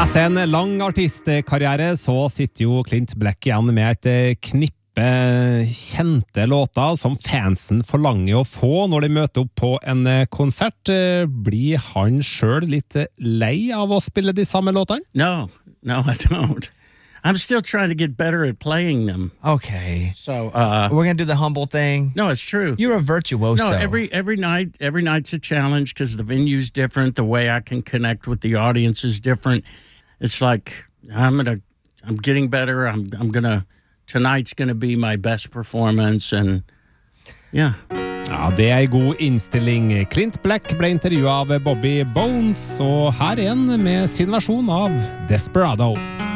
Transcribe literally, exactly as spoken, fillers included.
Etter en lang artistkarriere så sitter jo Clint Black igjen med et knippe kjente låter som fansen forlanger å få når de møter opp på en konsert. Blir han selv litt lei av å spille de samme låtene? No, no I don't. I'm still trying to get better at playing them. Okay. So, uh... We're going to do the humble thing? No, it's true. You're a virtuoso. No, every, every night, every night's a challenge because the venue's different. The way I can connect with the audience is different. It's like, I'm gonna, I'm getting better. I'm, I'm gonna, tonight's gonna be my best performance and, yeah. Ja, det er en god innstilling. Clint Black ble intervjuet av Bobby Bones, og her er han med sin versjon av Desperado.